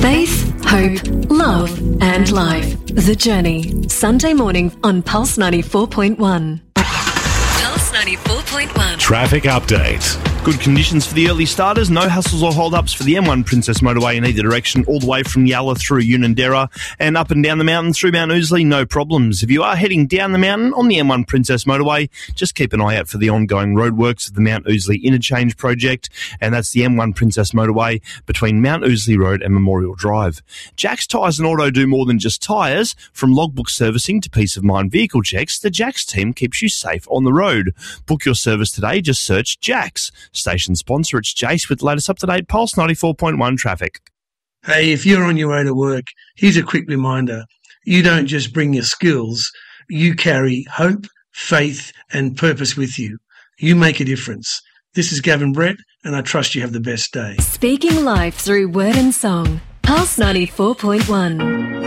Faith, hope, love and life. The Journey. Sunday morning on Pulse 94.1. Pulse 94.1. Traffic update. Good conditions for the early starters. No hassles or hold-ups for the M1 Princess Motorway in either direction, all the way from Yalla through Unanderra and up and down the mountain through Mount Ousley. No problems. If you are heading down the mountain on the M1 Princess Motorway, just keep an eye out for the ongoing roadworks of the Mount Ousley Interchange project, and that's the M1 Princess Motorway between Mount Ousley Road and Memorial Drive. Jack's Tyres and Auto do more than just tyres. From logbook servicing to peace of mind vehicle checks, the Jack's team keeps you safe on the road. Book your service today. Just search Jack's. Station sponsor, it's Jace with the latest up-to-date Pulse 94.1 traffic. Hey, if you're on your way to work, here's a quick reminder. You don't just bring your skills, you carry hope, faith and purpose with you. You make a difference. This is Gavin Brett, and I trust you have the best day. Speaking life through word and song. Pulse 94.1.